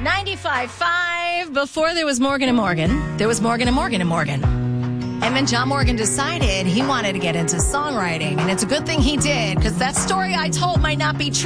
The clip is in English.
95.5. Before there was Morgan and Morgan, there was Morgan and Morgan and Morgan. And then John Morgan decided he wanted to get into songwriting. And it's a good thing he did, because that story I told might not be true.